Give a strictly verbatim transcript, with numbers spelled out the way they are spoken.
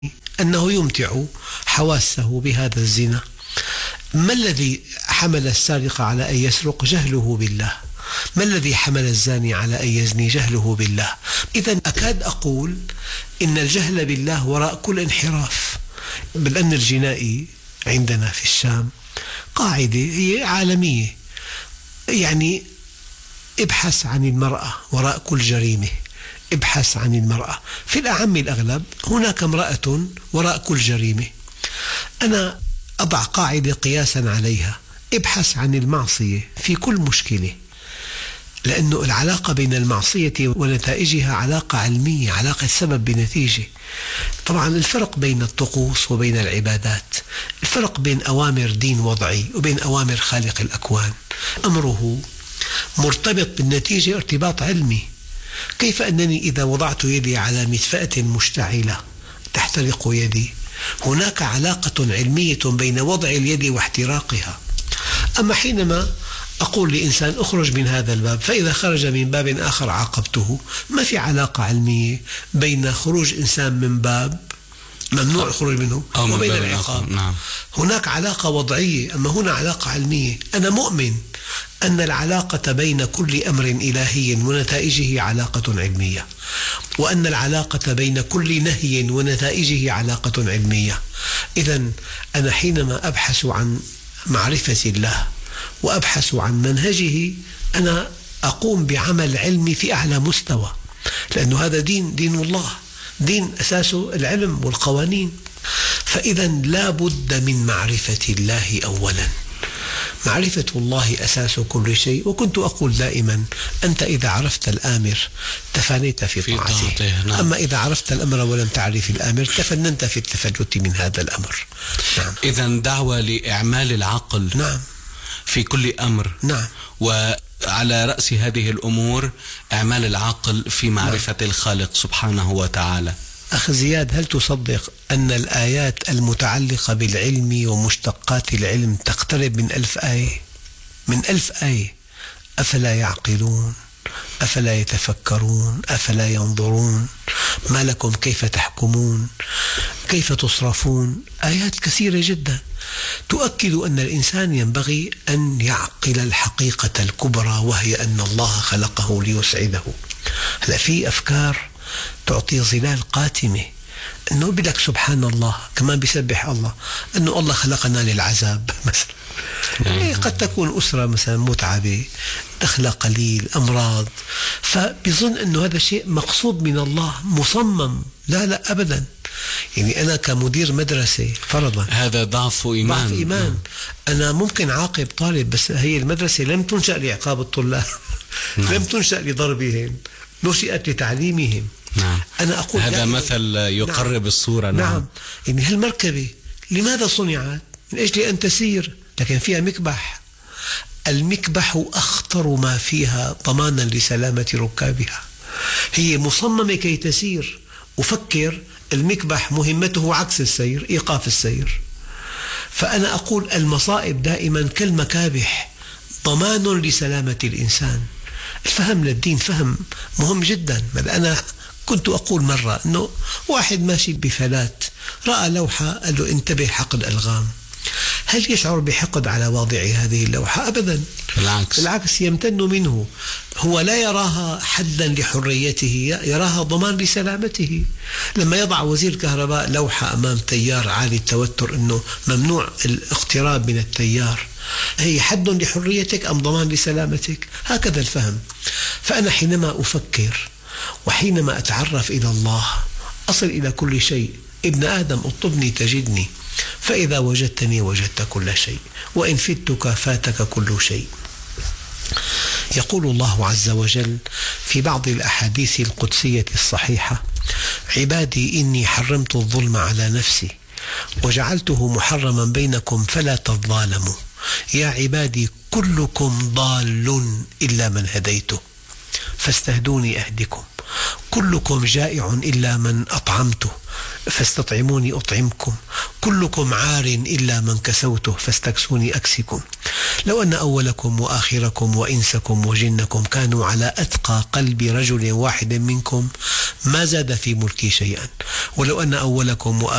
أنه يمتع حواسه بهذا الزنا. ما الذي حمل السارق على أن يسرق؟ جهله بالله. ما الذي حمل الزاني على أن يزني؟ جهله بالله. إذن أكاد أقول إن الجهل بالله وراء كل انحراف. بالأمن الجنائي عندنا في الشام قاعدة هي عالمية، يعني ابحث عن المرأة وراء كل جريمة، ابحث عن المرأة. في الأعم الأغلب هناك امرأة وراء كل جريمة. أنا أضع قاعدة قياسا عليها: ابحث عن المعصية في كل مشكلة، لأن العلاقة بين المعصية ونتائجها علاقة علمية، علاقة سبب بنتيجة. طبعا الفرق بين الطقوس وبين العبادات، الفرق بين أوامر دين وضعي وبين أوامر خالق الأكوان، أمره مرتبط بالنتيجة ارتباط علمي. كيف أنني إذا وضعت يدي على مدفأة مشتعلة تحترق يدي، هناك علاقة علمية بين وضع اليد واحتراقها. أما حينما أقول لإنسان اخرج من هذا الباب، فإذا خرج من باب آخر عاقبته، ما في علاقة علمية بين خروج إنسان من باب ممنوع الخروج منه وبين العقاب. نعم. هناك علاقة وضعية، أما هنا علاقة علمية. أنا مؤمن أن العلاقة بين كل أمر إلهي ونتائجه علاقة علمية، وأن العلاقة بين كل نهي ونتائجه علاقة علمية. إذن أنا حينما أبحث عن معرفة الله وأبحث عن منهجه، أنا أقوم بعمل علمي في أعلى مستوى، لأن هذا دين دين الله، دين أساسه العلم والقوانين. فإذا لا بد من معرفة الله أولا. معرفة الله أساس كل شيء. وكنت أقول دائما: أنت إذا عرفت الآمر تفانيت في, في طاعته, طاعته. نعم. أما إذا عرفت الأمر ولم تعرف الآمر تفننت في التفلت من هذا الأمر. نعم. إذن دعوة لإعمال العقل. نعم. في كل أمر. نعم. وعلى رأس هذه الأمور إعمال العقل في معرفة نعم. الخالق سبحانه وتعالى. أخ زياد، هل تصدق أن الآيات المتعلقة بالعلم ومشتقات العلم تقترب من ألف آية؟ من ألف آية. أفلا يعقلون؟ أفلا يتفكرون؟ أفلا ينظرون؟ ما لكم كيف تحكمون؟ كيف تصرفون؟ آيات كثيرة جدا تؤكد أن الإنسان ينبغي أن يعقل الحقيقة الكبرى، وهي أن الله خلقه ليسعده. هلا في أفكار تعطي ظلال قاتمة، أنه بدك سبحان الله كمان بيسبح الله، أنه الله خلقنا للعذاب مثلا. إيه قد تكون أسرة مثلا متعبة، دخل قليل، أمراض، فبيظن أنه هذا شيء مقصود من الله مصمم. لا لا أبدا. يعني أنا كمدير مدرسة فرضا، هذا ضعف إيمان. ضعف إيمان. أنا ممكن عاقب طالب، بس هي المدرسة لم تنشأ لعقاب الطلاب. نعم. لم تنشأ لضربهم، نشأت لتعليمهم. نعم. أنا أقول هذا مثل يقرب نعم. الصورة. نعم. نعم. يعني هالمركبة لماذا صنعت؟ من أجل أن تسير، لكن فيها مكبح. المكبح أخطر ما فيها ضمانا لسلامة ركابها. هي مصممة كي تسير، وفكر المكبح مهمته عكس السير، إيقاف السير. فأنا أقول المصائب دائما كالمكابح، ضمان لسلامة الإنسان. الفهم للدين فهم مهم جدا. أنا كنت أقول مرة أنه واحد ماشي بفلات رأى لوحة، قال له انتبه حقد ألغام. هل يشعر بحقد على واضع هذه اللوحة؟ أبدا. بالعكس. بالعكس يمتن منه. هو لا يراها حدا لحريته، يراها ضمان لسلامته. لما يضع وزير الكهرباء لوحة أمام تيار عالي التوتر أنه ممنوع الاقتراب من التيار، هي حد لحريتك أم ضمان لسلامتك؟ هكذا الفهم. فأنا حينما أفكر وحينما أتعرف إلى الله أصل إلى كل شيء. ابن آدم اطلبني تجدني، فإذا وجدتني وجدت كل شيء، وإن فتك فاتك كل شيء. يقول الله عز وجل في بعض الأحاديث القدسية الصحيحة: عبادي إني حرمت الظلم على نفسي وجعلته محرما بينكم فلا تظالموا، يا عبادي كلكم ضال إلا من هديته فاستهدوني أهدكم، كلكم جائع إلا من أطعمته فاستطعموني أطعمكم، كلكم عار إلا من كسوته فاستكسوني أكسكم. لو أن أولكم وآخركم وإنسكم وجنكم كانوا على أتقى قلب رجل واحد منكم ما زاد في ملكي شيئا. ولو أن أولكم